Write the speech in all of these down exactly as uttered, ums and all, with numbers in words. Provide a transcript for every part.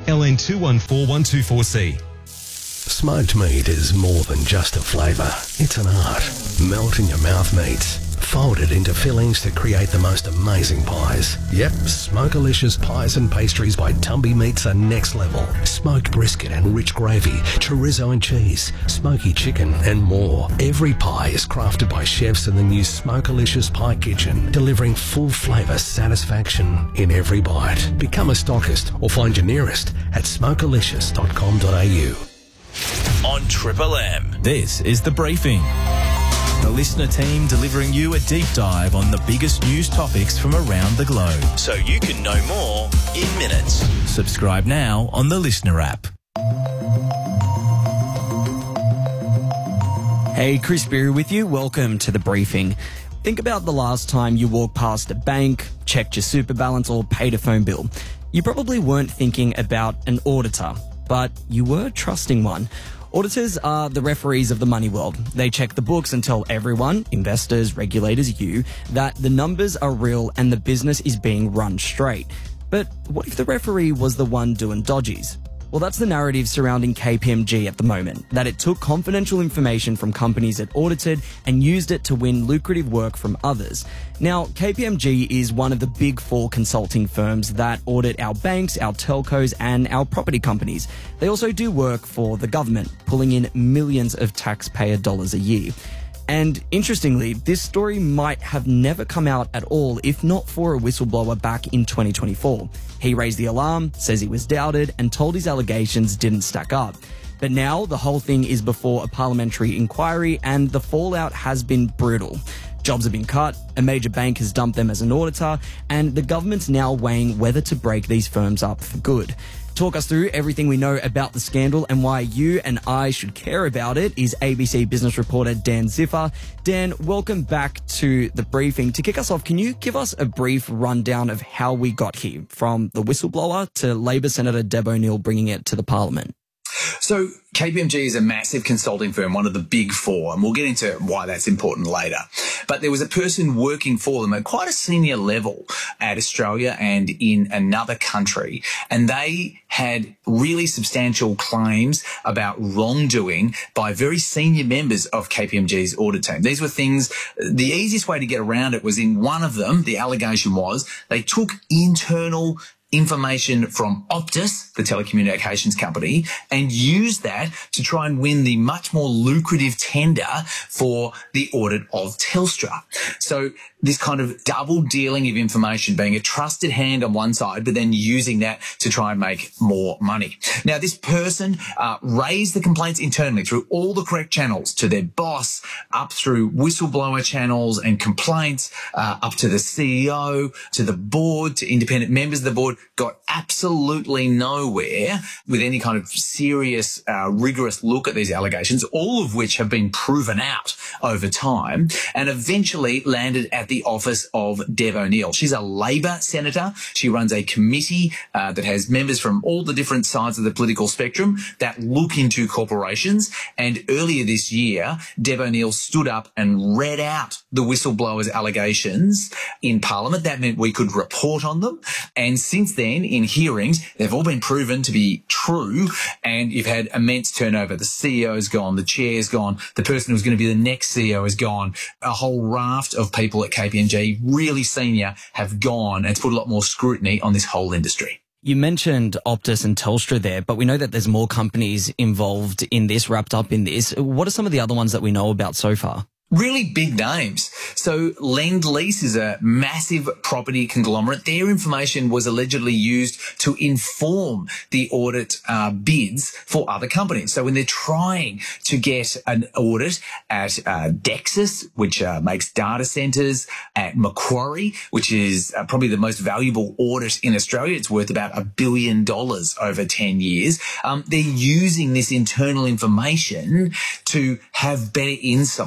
L N two one four one two four C. Smoked meat is more than just a flavour. It's an art. Melt in your mouth meats. Fold it into fillings to create the most amazing pies. Yep, Smokelicious Pies and Pastries by Tumby Meats are next level. Smoked brisket and rich gravy, chorizo and cheese, smoky chicken and more. Every pie is crafted by chefs in the new Smokelicious Pie Kitchen, delivering full flavour satisfaction in every bite. Become a stockist or find your nearest at smokelicious dot com dot a u. On Triple M, this is The Briefing. The listener team delivering you a deep dive on the biggest news topics from around the globe, so you can know more in minutes. Subscribe now on the Listener app. Hey, Chris Beery with you. Welcome to The Briefing. Think about the last time you walked past a bank, checked your super balance or paid a phone bill. You probably weren't thinking about an auditor, but you were trusting one. Auditors are the referees of the money world. They check the books and tell everyone, investors, regulators, you, that the numbers are real and the business is being run straight. But what if the referee was the one doing dodgies? Well, that's the narrative surrounding K P M G at the moment, that it took confidential information from companies it audited and used it to win lucrative work from others. Now, K P M G is one of the big four consulting firms that audit our banks, our telcos, and our property companies. They also do work for the government, pulling in millions of taxpayer dollars a year. And interestingly, this story might have never come out at all if not for a whistleblower back in twenty twenty-four. He raised the alarm, says he was doubted, and told his allegations didn't stack up. But now the whole thing is before a parliamentary inquiry and the fallout has been brutal. Jobs have been cut, a major bank has dumped them as an auditor, and the government's now weighing whether to break these firms up for good. Talk us through everything we know about the scandal and why you and I should care about it is A B C business reporter Dan Ziffer. Dan, welcome back to The Briefing. To kick us off, can you give us a brief rundown of how we got here, from the whistleblower to Labor Senator Deb O'Neill bringing it to the Parliament? So K P M G is a massive consulting firm, one of the big four, and we'll get into why that's important later. But there was a person working for them at quite a senior level at Australia and in another country, and they had really substantial claims about wrongdoing by very senior members of K P M G's audit team. These were things, the easiest way to get around it was in one of them, the allegation was they took internal information from Optus, the telecommunications company, and used that to try and win the much more lucrative tender for the audit of Telstra. So this kind of double dealing of information, being a trusted hand on one side, but then using that to try and make more money. Now, this person uh, raised the complaints internally through all the correct channels, to their boss, up through whistleblower channels and complaints, uh, up to the C E O, to the board, to independent members of the board, got absolutely nowhere with any kind of serious, uh, rigorous look at these allegations, all of which have been proven out over time, and eventually landed at the office of Deb O'Neill. She's a Labor senator. She runs a committee uh, that has members from all the different sides of the political spectrum that look into corporations. And earlier this year, Deb O'Neill stood up and read out the whistleblower's allegations in Parliament. That meant we could report on them. And since then, in hearings, they've all been proven to be true. And you've had immense turnover. The C E O's gone, the chair's gone, the person who's going to be the next C E O is gone. A whole raft of people at K P M G, really senior, have gone, and it's put a lot more scrutiny on this whole industry. You mentioned Optus and Telstra there, but we know that there's more companies involved in this, wrapped up in this. What are some of the other ones that we know about so far? Really big names. So Lend-Lease is a massive property conglomerate. Their information was allegedly used to inform the audit uh, bids for other companies. So when they're trying to get an audit at uh, Dexus, which uh, makes data centres, at Macquarie, which is uh, probably the most valuable audit in Australia, it's worth about a billion dollars over ten years, um, they're using this internal information to have better insight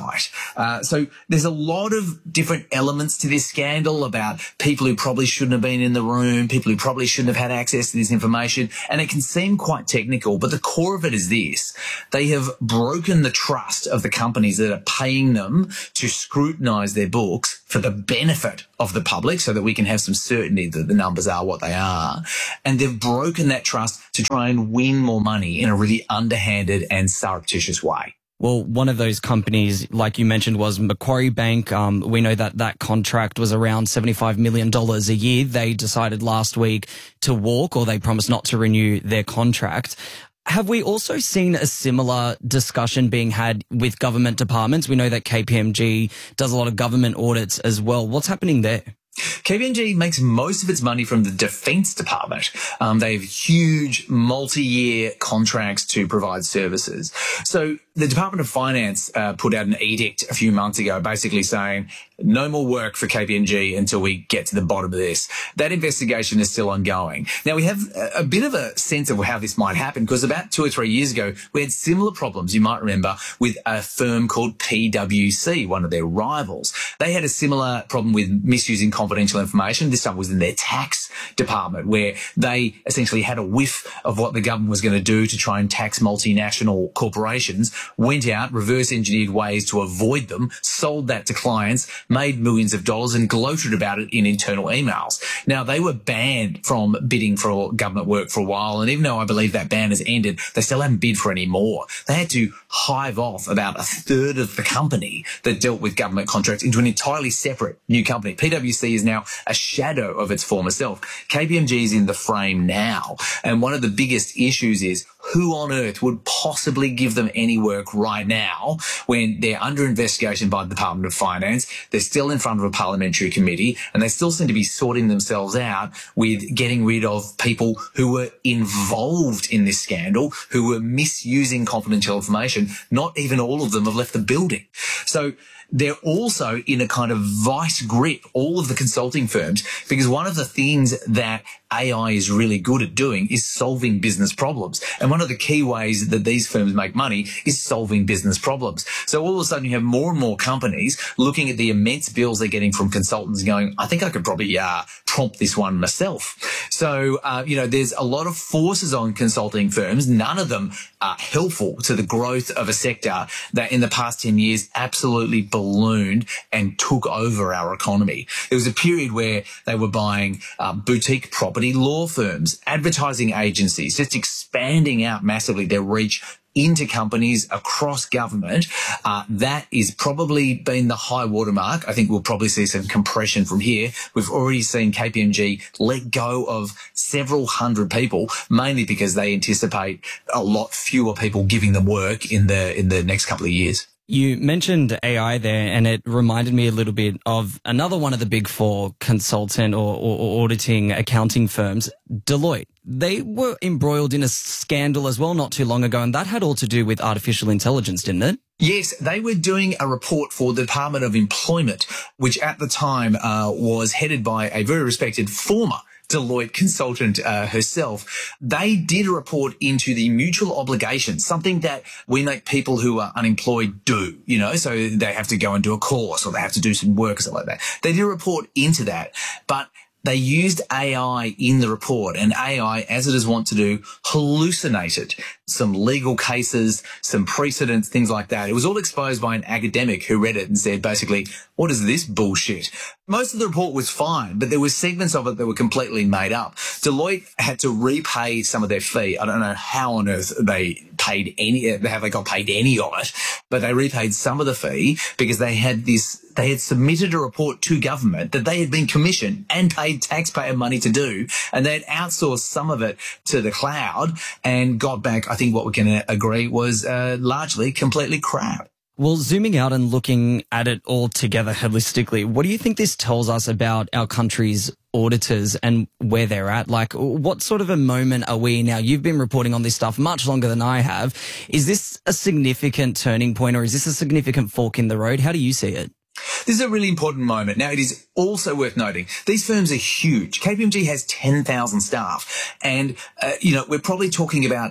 Uh, so there's a lot of different elements to this scandal about people who probably shouldn't have been in the room, people who probably shouldn't have had access to this information. And it can seem quite technical, but the core of it is this. They have broken the trust of the companies that are paying them to scrutinise their books for the benefit of the public so that we can have some certainty that the numbers are what they are. And they've broken that trust to try and win more money in a really underhanded and surreptitious way. Well, one of those companies, like you mentioned, was Macquarie Bank. Um, we know that that contract was around seventy-five million dollars a year. They decided last week to walk, or they promised not to renew their contract. Have we also seen a similar discussion being had with government departments? We know that K P M G does a lot of government audits as well. What's happening there? K P M G makes most of its money from the Defence Department. Um, they have huge multi-year contracts to provide services. So the Department of Finance uh, put out an edict a few months ago basically saying no more work for K P M G until we get to the bottom of this. That investigation is still ongoing. Now, we have a, a bit of a sense of how this might happen because about two or three years ago, we had similar problems, you might remember, with a firm called P W C, one of their rivals. They had a similar problem with misusing confidential information. This time was in their tax department, where they essentially had a whiff of what the government was going to do to try and tax multinational corporations, went out, reverse engineered ways to avoid them, sold that to clients, made millions of dollars and gloated about it in internal emails. Now, they were banned from bidding for government work for a while, and even though I believe that ban has ended, they still haven't bid for any more. They had to hive off about a third of the company that dealt with government contracts into an entirely separate new company. P W C is now a shadow of its former self. K P M G is in the frame now, and one of the biggest issues is who on earth would possibly give them any work right now when they're under investigation by the Department of Finance, they're still in front of a parliamentary committee, and they still seem to be sorting themselves out with getting rid of people who were involved in this scandal, who were misusing confidential information. Not even all of them have left the building. So they're also in a kind of vice grip, all of the consulting firms, because one of the things that A I is really good at doing is solving business problems. And one of the key ways that these firms make money is solving business problems. So all of a sudden you have more and more companies looking at the immense bills they're getting from consultants and going, I think I could probably uh, prompt this one myself. So, uh, you know, there's a lot of forces on consulting firms. None of them are helpful to the growth of a sector that in the past ten years absolutely ballooned and took over our economy. There was a period where they were buying uh, boutique property law firms, advertising agencies, just expanding out massively their reach into companies across government. Uh, that is probably been the high watermark. I think we'll probably see some compression from here. We've already seen K P M G let go of several hundred people, mainly because they anticipate a lot fewer people giving them work in the in the next couple of years. You mentioned A I there, and it reminded me a little bit of another one of the big four consultant or, or, or auditing accounting firms, Deloitte. They were embroiled in a scandal as well not too long ago, and that had all to do with artificial intelligence, didn't it? Yes, they were doing a report for the Department of Employment, which at the time uh, was headed by a very respected former Deloitte consultant uh, herself. They did a report into the mutual obligation, something that we make people who are unemployed do, you know, so they have to go and do a course or they have to do some work or something like that. They did a report into that, but they used A I in the report, and A I, as it is wont to do, hallucinated some legal cases, some precedents, things like that. It was all exposed by an academic who read it and said, basically, what is this bullshit? Most of the report was fine, but there were segments of it that were completely made up. Deloitte had to repay some of their fee. I don't know how on earth they paid any, how they got paid any of it, but they repaid some of the fee because they had this, they had submitted a report to government that they had been commissioned and paid taxpayer money to do, and they had outsourced some of it to the cloud and got back, I think what we can agree was uh, largely completely crap. Well, zooming out and looking at it all together holistically, what do you think this tells us about our country's auditors and where they're at? Like, what sort of a moment are we now? You've been reporting on this stuff much longer than I have. Is this a significant turning point, or is this a significant fork in the road? How do you see it? This is a really important moment. Now, it is also worth noting, these firms are huge. K P M G has ten thousand staff, and, uh, you know, we're probably talking about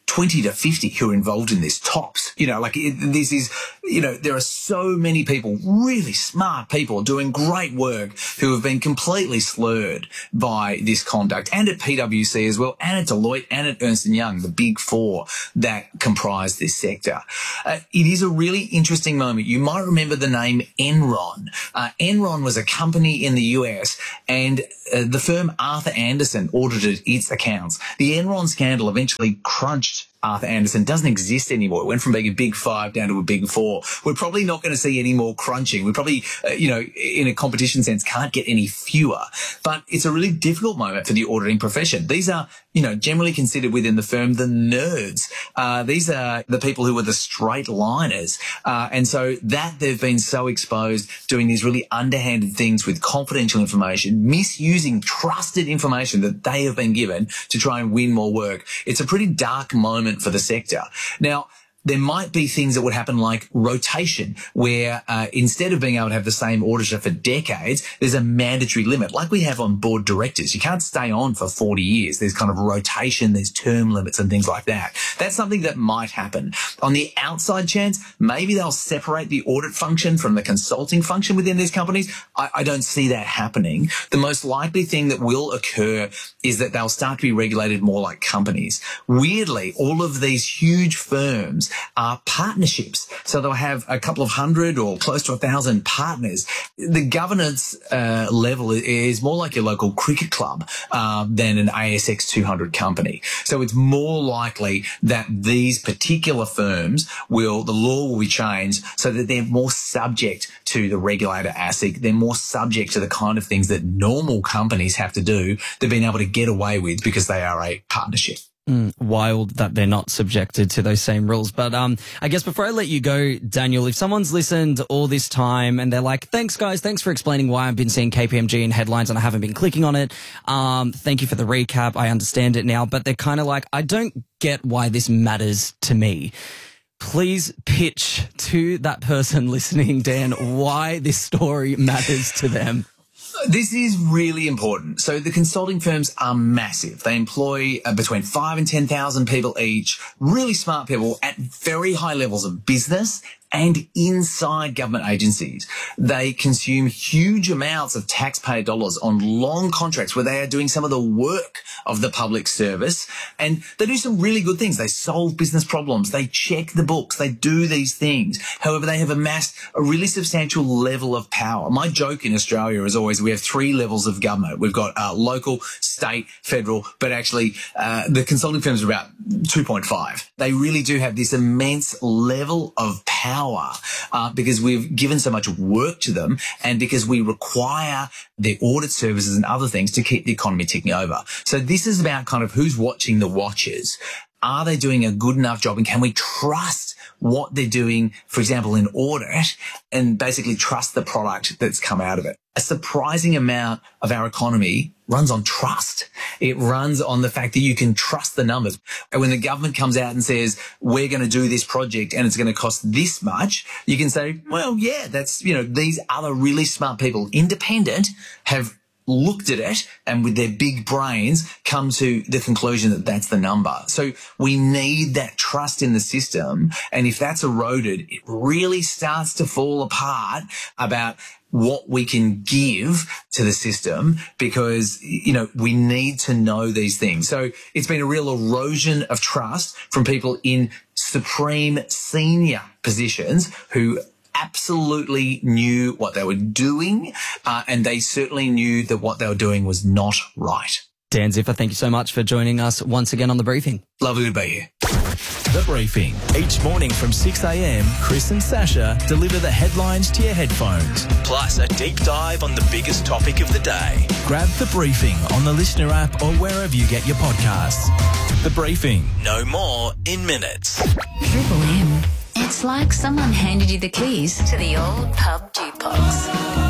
twenty to fifty who are involved in this, tops. You know, like it, this is, you know, there are so many people, really smart people doing great work who have been completely slurred by this conduct, and at P W C as well, and at Deloitte and at Ernst and Young, the big four that comprise this sector. Uh, it is a really interesting moment. You might remember the name Enron. Uh, Enron was a company in the U S, and uh, the firm Arthur Andersen audited its accounts. The Enron scandal eventually crunched Arthur Andersen. Doesn't exist anymore. It went from being a big five down to a big four. We're probably not going to see any more crunching. We probably, uh, you know, in a competition sense, can't get any fewer. But it's a really difficult moment for the auditing profession. These are, you know, generally considered within the firm the nerds. Uh, these are the people who are the straight liners. Uh, and so that they've been so exposed doing these really underhanded things with confidential information, misusing trusted information that they have been given to try and win more work. It's a pretty dark moment for the sector. Now, there might be things that would happen like rotation, where uh, instead of being able to have the same auditor for decades, there's a mandatory limit, like we have on board directors. You can't stay on for forty years. There's kind of rotation, there's term limits and things like that. That's something that might happen. On the outside chance, maybe they'll separate the audit function from the consulting function within these companies. I, I don't see that happening. The most likely thing that will occur is that they'll start to be regulated more like companies. Weirdly, all of these huge firms are partnerships. So they'll have a couple of hundred or close to a thousand partners. The governance uh, level is more like your local cricket club uh, than an A S X two hundred company. So it's more likely that these particular firms will, the law will be changed so that they're more subject to the regulator ASIC. They're more subject to the kind of things that normal companies have to do. They've been able to get away with because they are a partnership. Mm, wild that they're not subjected to those same rules. But um, I guess before I let you go, Daniel, if someone's listened all this time and they're like, thanks, guys, thanks for explaining why I've been seeing K P M G in headlines and I haven't been clicking on it. Um, thank you for the recap. I understand it now. But they're kind of like, I don't get why this matters to me. Please pitch to that person listening, Dan, why this story matters to them. This is really important. So the consulting firms are massive. They employ uh, between five and ten thousand people each, really smart people at very high levels of business and inside government agencies. They consume huge amounts of taxpayer dollars on long contracts where they are doing some of the work of the public service, and they do some really good things. They solve business problems. They check the books. They do these things. However, they have amassed a really substantial level of power. My joke in Australia is always we have three levels of government. We've got uh, local, state, federal, but actually uh, the consulting firms are about two point five. They really do have this immense level of power uh, because we've given so much work to them and because we require their audit services and other things to keep the economy ticking over. So this is about kind of who's watching the watchers. Are they doing a good enough job, and can we trust what they're doing, for example, in audit, and basically trust the product that's come out of it? A surprising amount of our economy runs on trust. It runs on the fact that you can trust the numbers. And when the government comes out and says, we're going to do this project and it's going to cost this much, you can say, well, yeah, that's, you know, these other really smart people, independent, have looked at it and with their big brains come to the conclusion that that's the number. So we need that trust in the system. And if that's eroded, it really starts to fall apart about what we can give to the system, because, you know, we need to know these things. So it's been a real erosion of trust from people in supreme senior positions who absolutely knew what they were doing, uh, and they certainly knew that what they were doing was not right. Dan Ziffer, thank you so much for joining us once again on The Briefing. Lovely to be here. The Briefing. Each morning from six a.m, Chris and Sasha deliver the headlines to your headphones, plus a deep dive on the biggest topic of the day. Grab The Briefing on the Listener app or wherever you get your podcasts. The Briefing. No more in minutes. Triple M. It's like someone handed you the keys to the old pub jukebox.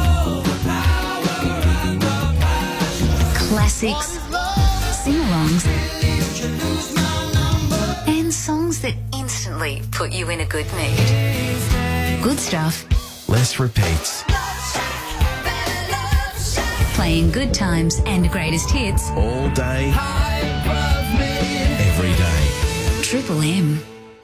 Classics, sing-alongs, and songs that instantly put you in a good mood. Good stuff. Less repeats. Playing good times and greatest hits. All day. Every day. Triple M.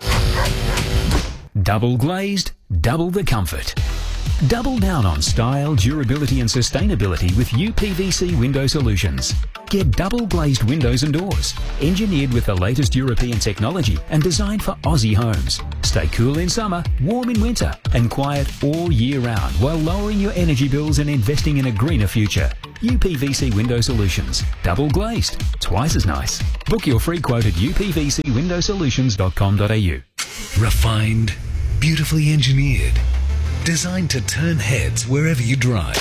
Double glazed, double the comfort. Double down on style, durability and sustainability with U P V C Window Solutions. Get double glazed windows and doors, engineered with the latest European technology and designed for Aussie homes. Stay cool in summer, warm in winter and quiet all year round while lowering your energy bills and investing in a greener future. U P V C Window Solutions. Double glazed. Twice as nice. Book your free quote at u p v c window solutions dot com dot a u. Refined, beautifully engineered, designed to turn heads wherever you drive.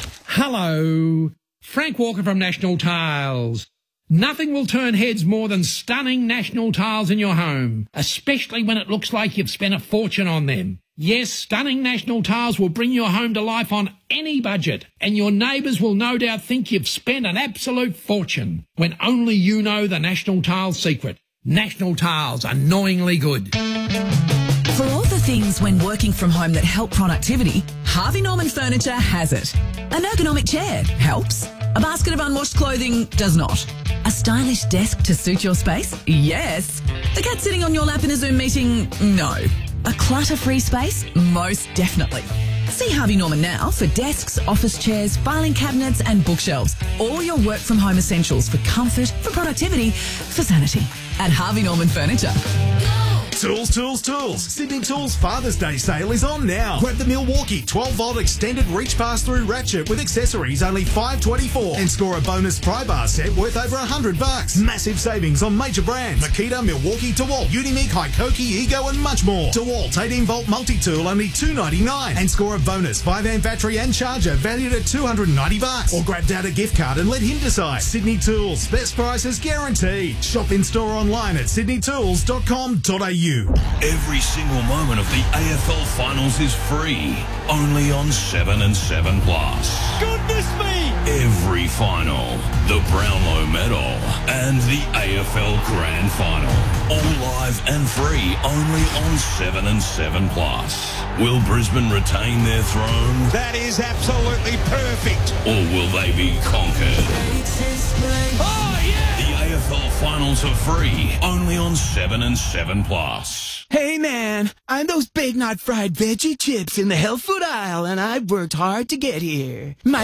Hello, Frank Walker from National Tiles. Nothing will turn heads more than stunning National Tiles in your home, especially when it looks like you've spent a fortune on them. Yes, stunning National Tiles will bring your home to life on any budget, and your neighbours will no doubt think you've spent an absolute fortune, when only you know the National Tiles secret. National Tiles, annoyingly good. For all the things when working from home that help productivity, Harvey Norman Furniture has it. An ergonomic chair helps. A basket of unwashed clothing does not. A stylish desk to suit your space? Yes. The cat sitting on your lap in a Zoom meeting? No. A clutter-free space? Most definitely. See Harvey Norman now for desks, office chairs, filing cabinets and bookshelves. All your work from home essentials for comfort, for productivity, for sanity. At Harvey Norman Furniture. Tools, tools, tools. Sydney Tools Father's Day sale is on now. Grab the Milwaukee twelve volt extended reach pass-through ratchet with accessories only five twenty-four and score a bonus pry bar set worth over one hundred bucks. Massive savings on major brands. Makita, Milwaukee, DeWalt, Unimig, Hikoki, Ego and much more. DeWalt eighteen volt multi-tool only two ninety-nine and score a bonus five amp battery and charger valued at two hundred ninety bucks. Or grab Dad a gift card and let him decide. Sydney Tools, best prices guaranteed. Shop in store online at sydney tools dot com dot a u. Every single moment of the A F L Finals is free, only on seven and seven Plus. Goodness me! Every final, the Brownlow Medal, and the A F L Grand Final, all live and free, only on seven and seven Plus. Will Brisbane retain their throne? That is absolutely perfect. Or will they be conquered? Oh, yeah! The A F L Finals are free, only on seven and seven Plus. Hey man, I'm those Big Knot fried veggie chips in the health food aisle and I've worked hard to get here. My